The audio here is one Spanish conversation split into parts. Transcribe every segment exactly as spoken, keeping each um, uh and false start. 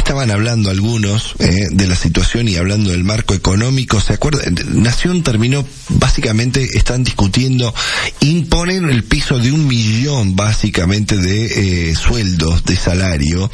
estaban hablando algunos eh, de la situación y hablando del marco económico. ¿Se acuerdan? Nación terminó, básicamente están discutiendo imponer el piso de un millón básicamente de eh, sueldos, de salario,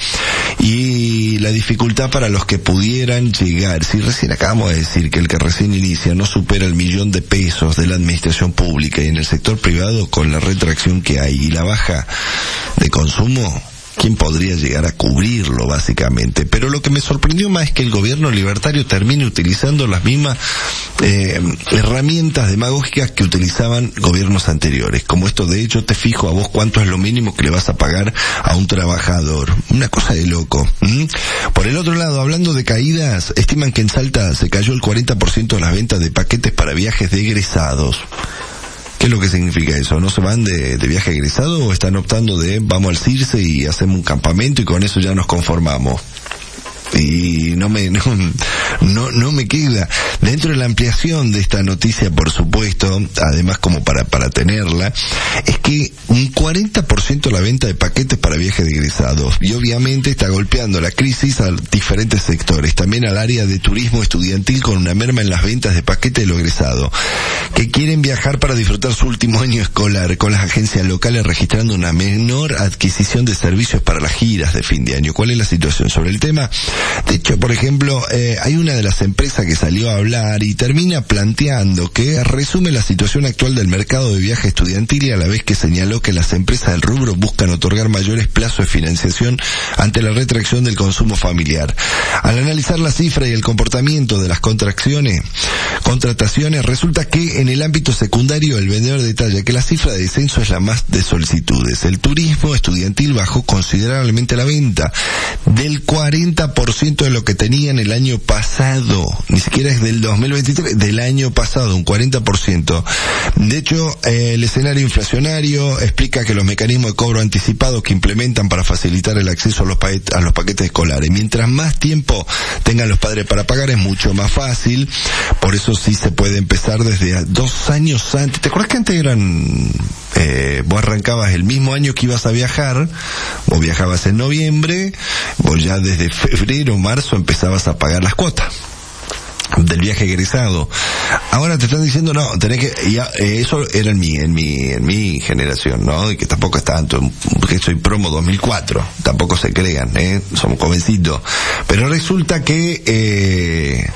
y la dificultad para los que pudieran llegar. Si recién acabamos de decir que el que recién inicia no supera el millón de pesos de la administración pública, y en el sector privado, con la retracción que hay y la baja de consumo, ¿quién podría llegar a cubrirlo básicamente? Pero lo que me sorprendió más es que el gobierno libertario termine utilizando las mismas eh, herramientas demagógicas que utilizaban gobiernos anteriores, como esto de hecho te fijo a vos cuánto es lo mínimo que le vas a pagar a un trabajador. Una cosa de loco. ¿Mm? Por el otro lado, hablando de caídas, estiman que en Salta se cayó el cuarenta por ciento de las ventas de paquetes para viajes de egresados. ¿Qué es lo que significa eso? ¿No se van de, de viaje egresado o están optando de vamos al Circe y hacemos un campamento y con eso ya nos conformamos? Y no me no, no no me queda dentro de la ampliación de esta noticia, por supuesto, además como para para tenerla, es que un cuarenta por ciento de la venta de paquetes para viajes de egresados, y obviamente está golpeando la crisis a diferentes sectores, también al área de turismo estudiantil, con una merma en las ventas de paquetes de los egresados que quieren viajar para disfrutar su último año escolar, con las agencias locales registrando una menor adquisición de servicios para las giras de fin de año. ¿Cuál es la situación sobre el tema? De hecho, por ejemplo, eh, hay una de las empresas que salió a hablar y termina planteando que resume la situación actual del mercado de viaje estudiantil, y a la vez que señaló que las empresas del rubro buscan otorgar mayores plazos de financiación ante la retracción del consumo familiar. Al analizar la cifra y el comportamiento de las contracciones, contrataciones, resulta que en el ámbito secundario el vendedor detalla que la cifra de descenso es la más de solicitudes. El turismo estudiantil bajó considerablemente la venta, del cuarenta por ciento de lo que tenían el año pasado, ni siquiera es del dos mil veintitrés, del año pasado, un cuarenta por ciento. De hecho, eh, el escenario inflacionario explica que los mecanismos de cobro anticipado que implementan para facilitar el acceso a los, pa- a los paquetes escolares, mientras más tiempo tengan los padres para pagar, es mucho más fácil. Por eso sí se puede empezar desde dos años antes. ¿Te acuerdas que antes eran, eh, vos arrancabas el mismo año que ibas a viajar, vos viajabas en noviembre, vos ya desde febrero o marzo empezabas a pagar las cuotas del viaje egresado? Ahora te están diciendo no, tenés que, ya, eh, eso era en mi, en mi, en mi generación, ¿no? Y que tampoco es tanto, porque soy promo dos mil cuatro, tampoco se crean, eh, somos jovencitos. Pero resulta que, eh,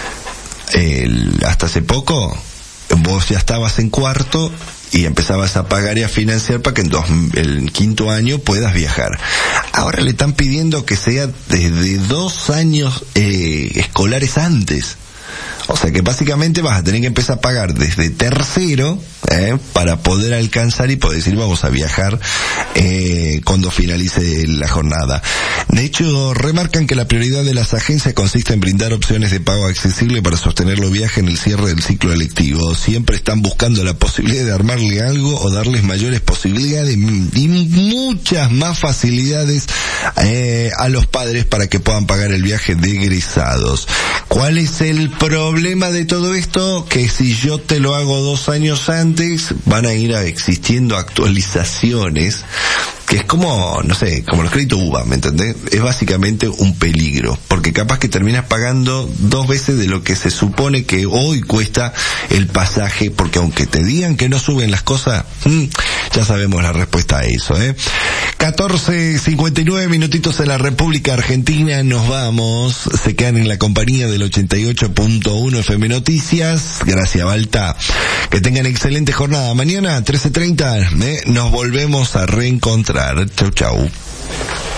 el, hasta hace poco, vos ya estabas en cuarto y empezabas a pagar y a financiar para que en dos, el quinto año puedas viajar. Ahora le están pidiendo que sea desde dos años eh, escolares antes. O sea que básicamente vas a tener que empezar a pagar desde tercero eh, para poder alcanzar y poder decir vamos a viajar eh, cuando finalice la jornada. De hecho, remarcan que la prioridad de las agencias consiste en brindar opciones de pago accesibles para sostener los viajes en el cierre del ciclo electivo. Siempre están buscando la posibilidad de armarle algo o darles mayores posibilidades y muchas más facilidades eh, a los padres para que puedan pagar el viaje de egresados. ¿Cuál es el problema de todo esto? Que si yo te lo hago dos años antes, van a ir a existiendo actualizaciones, que es como, no sé, como los créditos U V A, ¿me entendés? Es básicamente un peligro, porque capaz que terminas pagando dos veces de lo que se supone que hoy cuesta el pasaje, porque aunque te digan que no suben las cosas, mmm, ya sabemos la respuesta a eso, ¿eh? catorce cincuenta y nueve minutitos en la República Argentina, nos vamos, se quedan en la compañía del ochenta y ocho punto uno F M Noticias. Gracias, Balta. Que tengan excelente jornada. Mañana, trece treinta, ¿eh? Nos volvemos a reencontrar. Chau, chau.